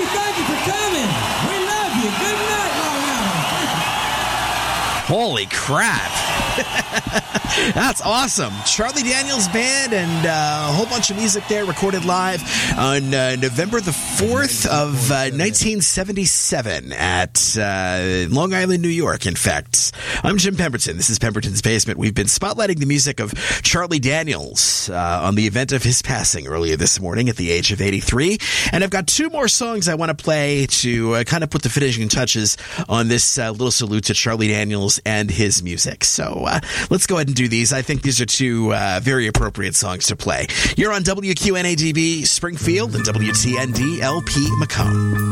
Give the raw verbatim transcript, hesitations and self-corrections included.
you, thank you for coming. We love you. Good night, Long Island. Holy crap. That's awesome. Charlie Daniels Band and uh, a whole bunch of music there recorded live on uh, November the fourth of uh, nineteen seventy-seven at uh, Long Island, New York, in fact. I'm Jim Pemberton. This is Pemberton's Basement. We've been spotlighting the music of Charlie Daniels uh, on the event of his passing earlier this morning at the age of eighty-three. And I've got two more songs I want to play to uh, kind of put the finishing touches on this uh, little salute to Charlie Daniels and his music. So uh, let's go ahead and do these. I think these are two uh, very appropriate songs to play. You're on W Q N A D B Springfield and W T N D L P Macomb.